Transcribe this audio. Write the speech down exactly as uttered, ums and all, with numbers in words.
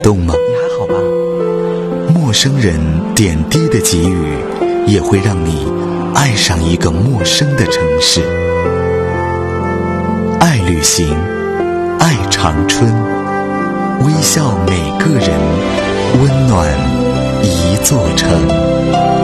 动吗？ 你还好吧？ 陌生人点滴的给予，也会让你爱上一个陌生的城市。爱旅行，爱长春，微笑每个人，温暖一座城。